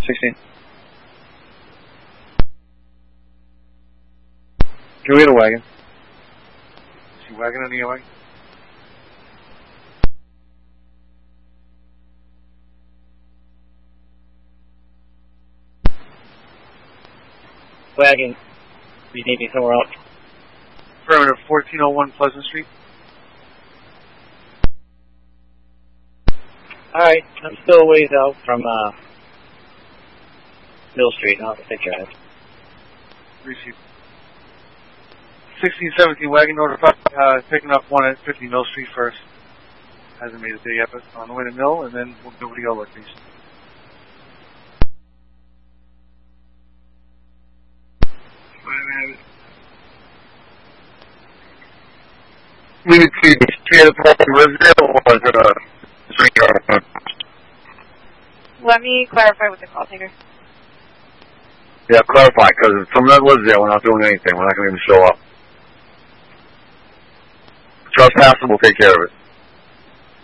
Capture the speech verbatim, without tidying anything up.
sixteen. Can we get a wagon? Is she wagon on the airway? Wagon. You need me somewhere else. Affirmative, fourteen oh one Pleasant Street. Alright, I'm still a ways out from uh, Mill Street. I'll have to take care of it. Receive. sixteen seventeen wagon notified, uh, picking up one at fifty Mill Street first. Hasn't made it there yet, but on the way to Mill, and then we'll go to the other location. We need to see the person lives there, or was it a street? Let me clarify with the call taker. Yeah, clarify, because if someone that lives there, we're not doing anything. We're not going to even show up. Trust Pastor will take care of it.